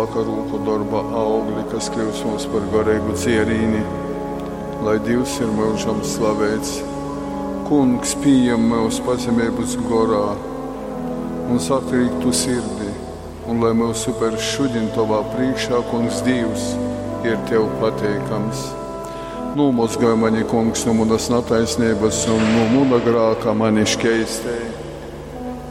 labāka rūku darba augļi, kas kļūs mums par garīgu cierīni. Lai Dievs ir mūžam slavēts, Kungs pieņem mūs pazemības gorā un sakrīt tu sirdi, un lai mūsu super šodien tavā priekšā, Kungs Dievs, ir tev pateikams. Nomazgāj mani, Kungs, no manas netaisnības un no muna grāka mani šķeistēji.